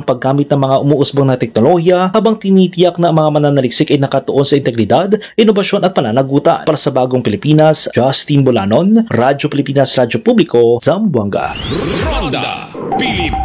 paggamit ng mga umuusbong na teknolohiya habang tinitiyak na ang mga mananaliksik ay nakatuon sa integridad, inobasyon at pananagutan. Para sa Bagong Pilipinas, Justin Bolanon, Radyo Pilipinas, Radyo Publiko, Zamboanga. Ronda Pilipinas.